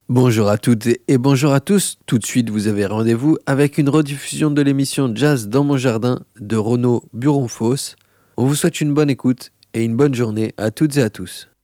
Bonjour à toutes et bonjour à tous. Tout de suite, vous avez rendez-vous avec une rediffusion de l'émission Jazz dans mon jardin de Renaud Buronfos. On vous souhaite une bonne écoute et une bonne journée à toutes et à tous.